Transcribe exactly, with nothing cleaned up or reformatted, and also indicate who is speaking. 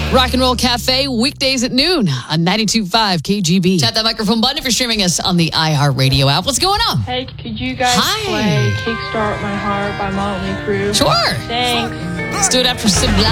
Speaker 1: Rock and Roll Cafe, weekdays at noon on ninety-two point five K G B. Tap that microphone button if you're streaming us on the iHeartRadio app. What's going on?
Speaker 2: Hey, could you guys
Speaker 1: Hi.
Speaker 2: play Kickstart My Heart by Motley Crue?
Speaker 1: Sure.
Speaker 2: Thanks.
Speaker 1: Let's do it after Sublime.